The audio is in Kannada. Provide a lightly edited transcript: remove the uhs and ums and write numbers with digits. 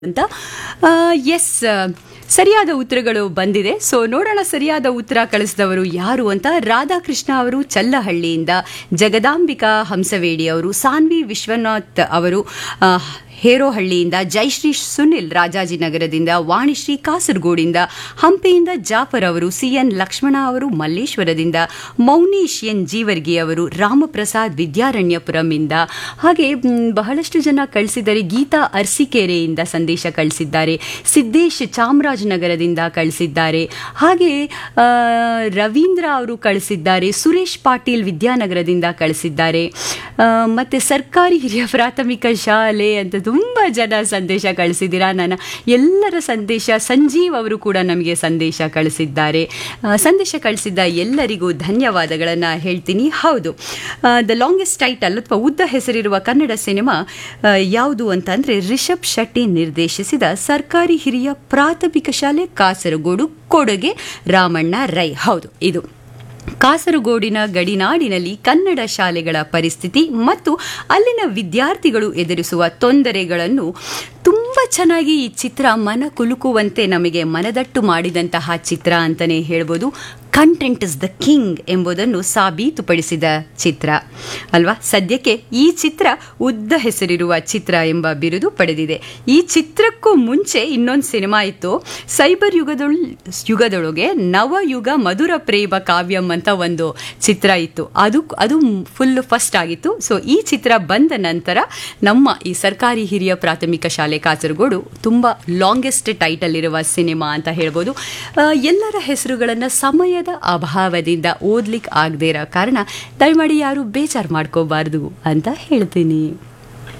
ಅಂತ ಎಸ್ ಸರಿಯಾದ ಉತ್ತರಗಳು ಬಂದಿದೆ. ಸೊ ನೋಡೋಣ ಸರಿಯಾದ ಉತ್ತರ ಕಳಿಸಿದವರು ಯಾರು ಅಂತ. ರಾಧಾಕೃಷ್ಣ ಅವರು ಚಲ್ಲಹಳ್ಳಿಯಿಂದ, ಜಗದಾಂಬಿಕಾ ಹಂಸವೇಡಿ ಅವರು, ಸಾನ್ವಿ ವಿಶ್ವನಾಥ್ ಅವರು ಹೇರೋಹಳ್ಳಿಯಿಂದ, ಜಯಶ್ರೀ ಸುನಿಲ್ ರಾಜಾಜಿನಗರದಿಂದ, ವಾಣಿಶ್ರೀ ಕಾಸರಗೋಡಿಂದ, ಹಂಪಿಯಿಂದ ಜಾಫರ್ ಅವರು, ಸಿಎನ್ ಲಕ್ಷ್ಮಣ ಅವರು ಮಲ್ಲೇಶ್ವರದಿಂದ, ಮೌನೀಶ್ ಎನ್ ಜೀವರ್ಗಿ ಅವರು ರಾಮಪ್ರಸಾದ್ ವಿದ್ಯಾರಣ್ಯಪುರಮಿಂದ, ಹಾಗೆ ಬಹಳಷ್ಟು ಜನ ಕಳಿಸಿದ್ದಾರೆ. ಗೀತಾ ಅರ್ಸಿಕೆರೆಯಿಂದ ಸಂದೇಶ ಕಳಿಸಿದ್ದಾರೆ, ಸಿದ್ದೇಶ್ ಚಾಮರಾಜನಗರದಿಂದ ಕಳಿಸಿದ್ದಾರೆ, ಹಾಗೆ ರವೀಂದ್ರ ಅವರು ಕಳಿಸಿದ್ದಾರೆ, ಸುರೇಶ್ ಪಾಟೀಲ್ ವಿದ್ಯಾನಗರದಿಂದ ಕಳಿಸಿದ್ದಾರೆ, ಮತ್ತೆ ಸರ್ಕಾರಿ ಹಿರಿಯ ಪ್ರಾಥಮಿಕ ಶಾಲೆ ಅಂತ ತುಂಬ ಜನ ಸಂದೇಶ ಕಳಿಸಿದ್ದೀರಾ. ನನ್ನ ಎಲ್ಲರ ಸಂದೇಶ, ಸಂಜೀವ್ ಅವರು ಕೂಡ ನಮಗೆ ಸಂದೇಶ ಕಳಿಸಿದ್ದಾರೆ. ಸಂದೇಶ ಕಳಿಸಿದ್ದ ಎಲ್ಲರಿಗೂ ಧನ್ಯವಾದಗಳನ್ನು ಹೇಳ್ತೀನಿ. ಹೌದು, ದ ಲಾಂಗೆಸ್ಟ್ ಟೈಟಲ್ ಅಥವಾ ಉದ್ದ ಹೆಸರಿರುವ ಕನ್ನಡ ಸಿನಿಮಾ ಯಾವುದು ಅಂತಂದರೆ ರಿಷಬ್ ಶೆಟ್ಟಿ ನಿರ್ದೇಶಿಸಿದ ಸರ್ಕಾರಿ ಹಿರಿಯ ಪ್ರಾಥಮಿಕ ಶಾಲೆ ಕಾಸರಗೋಡು, ಕೊಡುಗೆ ರಾಮಣ್ಣ ರೈ. ಹೌದು, ಇದು ಕಾಸರಗೋಡಿನ ಗಡಿನಾಡಿನಲ್ಲಿ ಕನ್ನಡ ಶಾಲೆಗಳ ಪರಿಸ್ಥಿತಿ ಮತ್ತು ಅಲ್ಲಿನ ವಿದ್ಯಾರ್ಥಿಗಳು ಎದುರಿಸುವ ತೊಂದರೆಗಳನ್ನು ತುಂಬ ಚೆನ್ನಾಗಿ ಈ ಚಿತ್ರ ಮನ ಕುಲುಕುವಂತೆ ನಮಗೆ ಮನದಟ್ಟು ಮಾಡಿದಂತಹ ಚಿತ್ರ ಅಂತಲೇ ಹೇಳ್ಬೋದು. ಕಂಟೆಂಟ್ ಇಸ್ ದ ಕಿಂಗ್ ಎಂಬುದನ್ನು ಸಾಬೀತುಪಡಿಸಿದ ಚಿತ್ರ ಅಲ್ವಾ. ಸದ್ಯಕ್ಕೆ ಈ ಚಿತ್ರ ಉದ್ದ ಹೆಸರಿರುವ ಚಿತ್ರ ಎಂಬ ಬಿರುದು ಪಡೆದಿದೆ. ಈ ಚಿತ್ರಕ್ಕೂ ಮುಂಚೆ ಇನ್ನೊಂದು ಸಿನಿಮಾ ಇತ್ತು, ಸೈಬರ್ ಯುಗದೊಳಗೆ ನವಯುಗ ಮಧುರ ಪ್ರೇಮ ಕಾವ್ಯಂ ಅಂತ ಒಂದು ಚಿತ್ರ ಇತ್ತು. ಅದು ಫುಲ್ ಫಸ್ಟ್ ಆಗಿತ್ತು. ಸೊ ಈ ಚಿತ್ರ ಬಂದ ನಂತರ ನಮ್ಮ ಈ ಸರ್ಕಾರಿ ಹಿರಿಯ ಪ್ರಾಥಮಿಕ ಶಾಲೆ ಕಾಸರಗೋಡು ತುಂಬ ಲಾಂಗೆಸ್ಟ್ ಟೈಟಲ್ ಇರುವ ಸಿನಿಮಾ ಅಂತ ಹೇಳ್ಬೋದು. ಎಲ್ಲರ ಹೆಸರುಗಳನ್ನು ಸಮಯದ ಅಭಾವದಿಂದ ಓದ್ಲಿಕ್ಕೆ ಆಗದೇ ಇರೋ ಕಾರಣ ದಯಮಾಡಿ ಯಾರು ಬೇಜಾರು ಮಾಡ್ಕೋಬಾರ್ದು ಅಂತ ಹೇಳ್ತೀನಿ.